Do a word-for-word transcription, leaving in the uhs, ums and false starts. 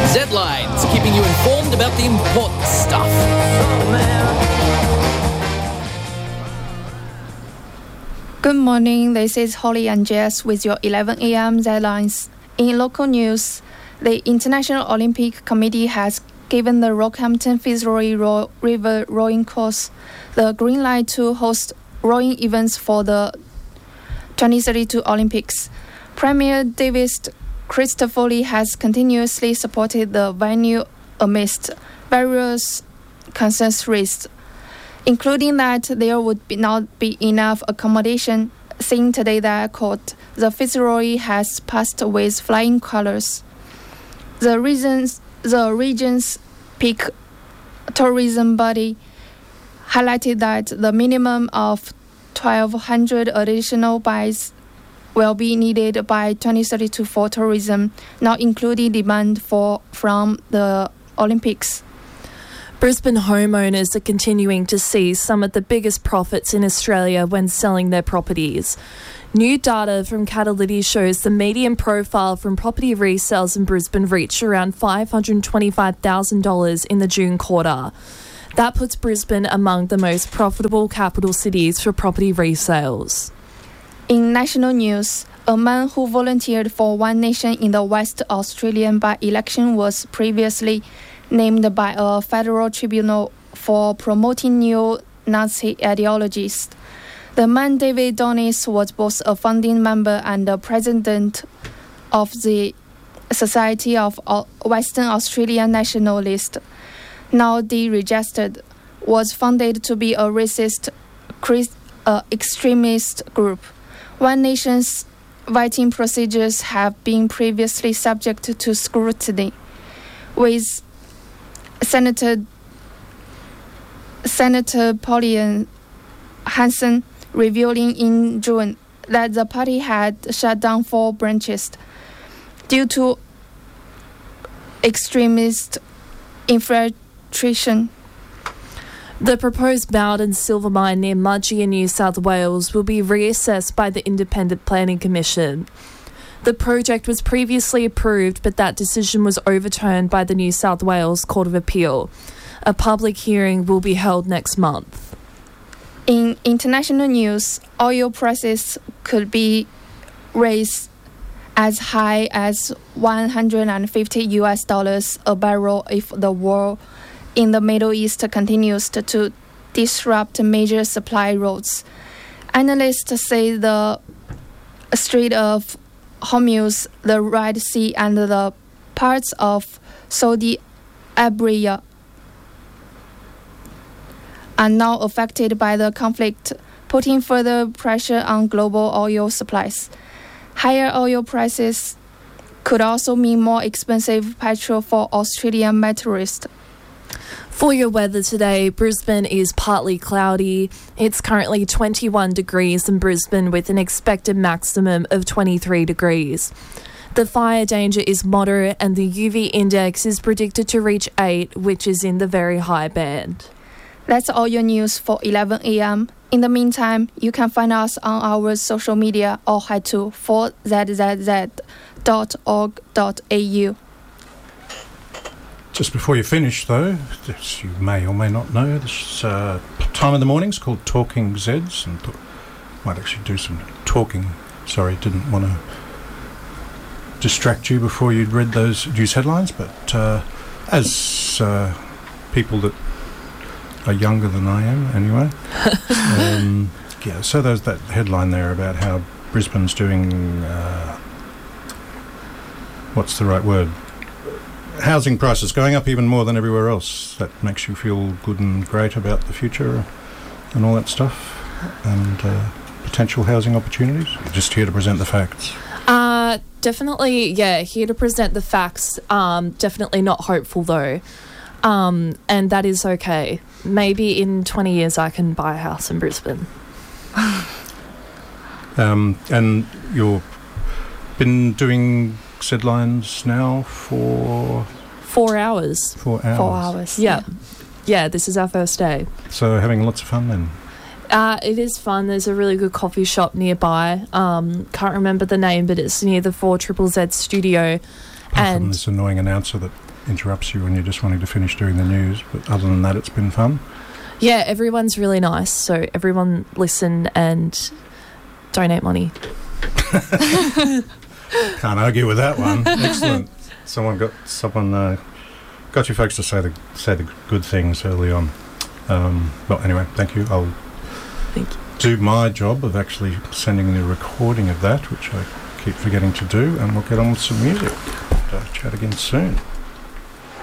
Z-Lines, keeping you informed about the important stuff. Good morning, this is Holly and Jess with your eleven a.m. Z-Lines. In local news, the International Olympic Committee has given the Rockhampton Fitzroy Ro- River rowing course the green light to host rowing events for the twenty thirty-two Olympics. Premier David Christoffoli has continuously supported the venue amidst various concerns raised, including that there would be not be enough accommodation. Saying today that, quote, the Fitzroy has passed with flying colours. The region's, the region's peak tourism body highlighted that the minimum of twelve hundred additional beds will be needed by twenty thirty-two for tourism, not including demand for from the Olympics. Brisbane homeowners are continuing to see some of the biggest profits in Australia when selling their properties. New data from Catalytics shows the median profile from property resales in Brisbane reached around five hundred twenty-five thousand dollars in the June quarter. That puts Brisbane among the most profitable capital cities for property resales. In national news, a man who volunteered for One Nation in the West Australian by-election was previously named by a federal tribunal for promoting neo-Nazi ideologies. The man, David Donis, was both a founding member and the president of the Society of Western Australian Nationalists, now deregistered, was founded to be a racist Christ, uh, extremist group. One Nation's voting procedures have been previously subject to scrutiny, with Senator Senator Pauline Hanson revealing in June that the party had shut down four branches due to extremist infiltration. The proposed Bowden and silver mine near Mudgee in New South Wales will be reassessed by the Independent Planning Commission. The project was previously approved, but that decision was overturned by the New South Wales Court of Appeal. A public hearing will be held next month. In international news, oil prices could be raised as high as one hundred fifty U S dollars a barrel if the war in the Middle East continues to disrupt major supply routes. Analysts say the Strait of Hormuz, the Red Sea, and the parts of Saudi Arabia are now affected by the conflict, putting further pressure on global oil supplies. Higher oil prices could also mean more expensive petrol for Australian motorists. For your weather today, Brisbane is partly cloudy. It's currently twenty-one degrees in Brisbane with an expected maximum of twenty-three degrees. The fire danger is moderate and the U V index is predicted to reach eight, which is in the very high band. That's all your news for eleven a.m. In the meantime, you can find us on our social media or head to four z z z dot org dot a u. Just before you finish, though, as you may or may not know, this uh, time of the morning is called Talking Zeds, and th- might actually do some talking. Sorry, didn't want to distract you before you'd read those news headlines, but uh, as uh, people that are younger than I am, anyway, um, yeah. So there's that headline there about how Brisbane's doing. Uh, what's the right word? Housing prices going up even more than everywhere else. That makes you feel good and great about the future and all that stuff, and uh, potential housing opportunities. Just here to present the facts. Uh, definitely, yeah, here to present the facts. Um, definitely not hopeful though, um, and that is okay. Maybe in twenty years I can buy a house in Brisbane. um, and you've been doing Z-Lines now for four hours. Four hours. Four hours. Yeah. Yeah, this is our first day. So having lots of fun then? Uh, it is fun. There's a really good coffee shop nearby. Um, can't remember the name, but it's near the four Z Z Z studio. Apart and from this annoying announcer that interrupts you when you're just wanting to finish doing the news. But other than that, it's been fun. Yeah, everyone's really nice. So everyone listen and donate money. Can't argue with that one. Excellent. Someone got someone uh, got you folks to say the say the good things early on. Um, well, anyway, thank you. I'll Thank you. do my job of actually sending the recording of that, which I keep forgetting to do, and we'll get on with some music. And, uh, chat again soon.